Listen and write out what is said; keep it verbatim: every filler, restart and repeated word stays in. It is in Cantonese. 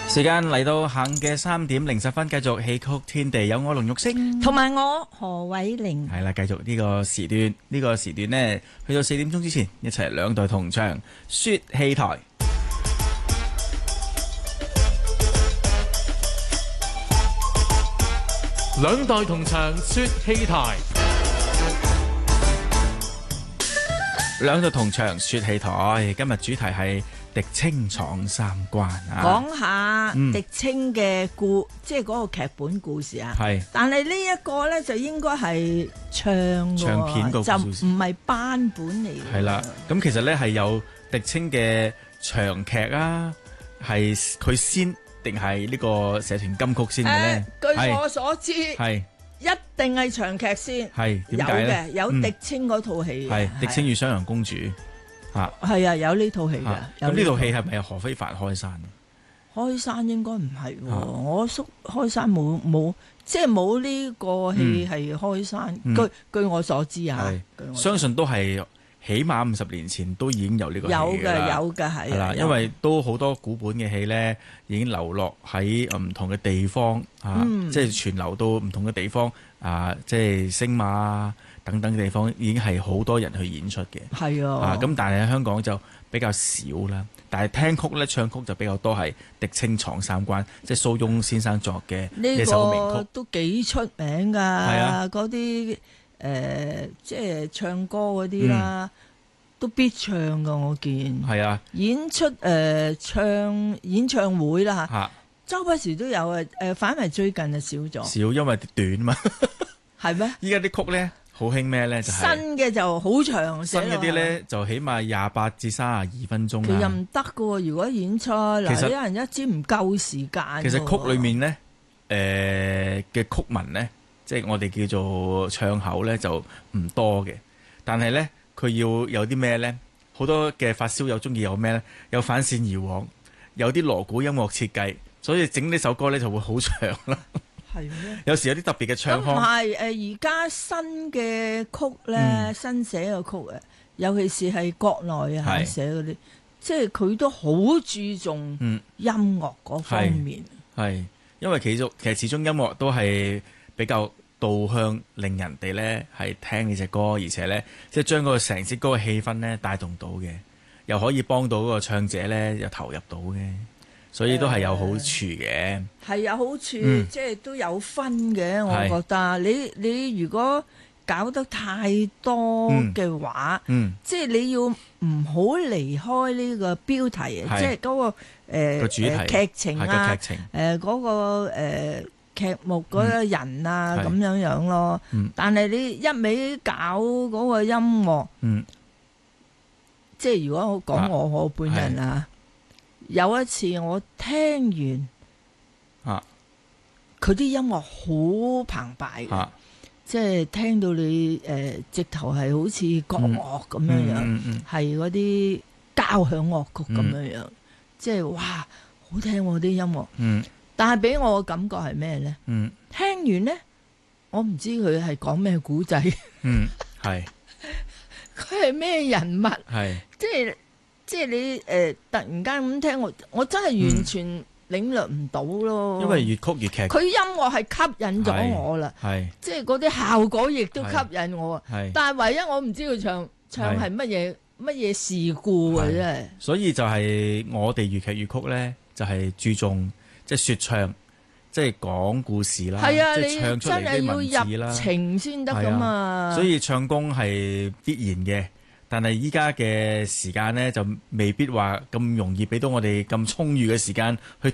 時間嚟到下午嘅三點零十分，繼續戲曲天地，有我龍玉星同埋我何偉玲。 係啦，繼續呢個時段，呢、呢個時段呢，去到四點鐘之前，一齊兩代同唱說戲台。 兩代同唱說戲台， 兩代同唱說戲台。今日主題係狄青闖三關啊！ 講下狄青嘅故，嗯、即係嗰個劇本故事啊。 係， 但係呢一個咧就應該係唱唱片個故事， 就唔係班本嚟嘅。 係啦，咁其實咧係有狄青嘅長劇啊，係佢先定係呢個社團金曲先嘅咧？ 據我所知，係一定係長劇先。係點解咧？有嘅，有狄青嗰套戲。 係狄青與襄陽公主。吓， 係啊，有呢套戲嘅。 咁呢套戲係咪有何非凡開山？ 開山應該唔係，我叔開山冇冇，即係冇呢個戲係開山。據據我所知啊， 相信都係起碼五十年前都已經有呢個戲啦。有嘅，有嘅係。係啦， 因為都好多古本嘅戲咧，已經流落喺唔同嘅地方啊，即係傳流到唔同嘅地方啊，即係星馬啊。等等嘅地方已經係好多人去演出嘅， 係啊， 咁但係喺香港就比較少啦。但係聽曲咧、唱曲就比較多係狄青闖三關，即係蘇翁先生作嘅呢首名曲， 呢個都幾出名㗎。係啊，嗰啲誒即係唱歌嗰啲啦，嗯、都必唱㗎。我見係啊， 演出誒、呃、唱演唱會啦嚇， 啊、 周不時都有誒誒，反為最近就少咗， 少因為短嘛， 係咩？ 依家啲曲咧。好興咩咧？就係、新嘅就好長， 新嗰啲咧就起碼廿八至三十二分鐘。 其實唔得㗎，如果演出嗱，啲人一知唔夠時間。 其實曲裏面咧，誒嘅曲文咧，即係我哋叫做唱口咧，就唔多嘅。但係咧，佢要有啲咩咧？好多嘅發燒友中意有咩咧？有反線而往，有啲鑼鼓音樂設計，所以整呢首歌咧就會好長啦。 係咩？ 有時有啲特別嘅唱腔。 唔係誒，而家新嘅曲咧，嗯、新寫嘅曲啊，尤其是係國內啊寫嗰啲，即係佢都好注重音樂嗰方面。 係、嗯，因為其實其實始終音樂都係比較導向，令人哋咧係聽呢隻歌，而且咧即係將嗰個成支歌嘅氣氛咧帶動到嘅，又可以幫到嗰個唱者咧又投入到嘅。所以都係有好處嘅，係、 呃、有好處， 嗯、 即係都有分嘅。我覺得是你你如果搞得太多嘅話，嗯嗯、即係你要唔好離開呢個標題，是即係嗰、嗰個誒、呃、 主題劇情啊， 誒嗰、 呃嗰個誒、呃、劇目嗰個人啊咁、嗯、樣樣咯。嗯、但係你一味搞嗰個音樂，嗯、即係如果我講我我本人啊。有一次我聽完，啊，佢啲音樂好澎湃嘅，啊、即係聽到你誒、呃、直頭係好似國樂咁樣樣，係嗰啲交響樂曲咁樣樣，嗯、即係哇好聽喎啲音樂。嗯、但係俾我嘅感覺係咩咧？嗯、聽完咧，我唔知佢係講咩古仔。嗯，係佢係咩人物？係即係。即係你誒、呃，突然間咁聽我，我真係完全領略唔到咯。 因為粵曲粵劇， 佢音樂係吸引咗我啦，係即係嗰啲效果亦都吸引我啊。但係唯一我唔知佢唱唱係乜嘢乜嘢事故啊，真係。所以就係我哋粵劇粵曲咧，就係、是、注重即係說唱，即係講故事啦， 係啊， 即係唱出嚟啲文字啦， 你真係要入情先得噶嘛。 所以唱功係必然嘅。但係依家嘅時間咧，就未必話咁容易俾到我哋咁充裕嘅時間去